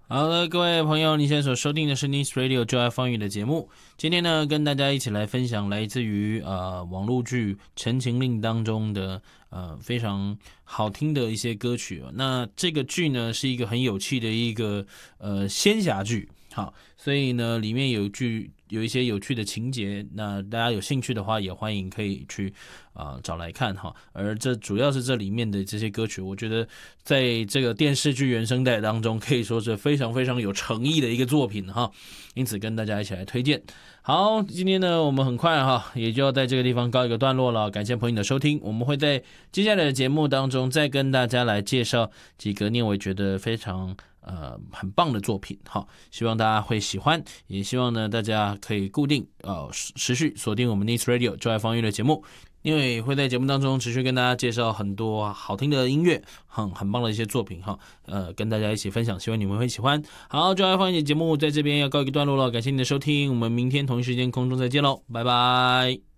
好的，各位朋友，你现在所收听的是 Nice Radio 就爱放映的节目。今天呢，跟大家一起来分享来自于网络剧《陈情令》当中的非常好听的一些歌曲。那这个剧呢，是一个很有趣的一个仙侠剧，好，所以呢，里面有一些有趣的情节，那大家有兴趣的话，也欢迎可以去找来看哈。而这主要是这里面的这些歌曲，我觉得在这个电视剧原声带当中，可以说是非常非常有诚意的一个作品哈。因此跟大家一起来推荐。好，今天呢，我们很快也就要在这个地方告一个段落了。感谢朋友的收听，我们会在接下来的节目当中再跟大家来介绍几个念伟觉得非常很棒的作品，好，希望大家会喜欢，也希望呢大家可以固定持续锁定我们 Nice Radio 就爱放音乐的节目，因为会在节目当中持续跟大家介绍很多好听的音乐，很棒的一些作品跟大家一起分享，希望你们会喜欢。好，就爱放音乐节目在这边要告一个段落了，感谢你的收听，我们明天同一时间空中再见喽，拜拜。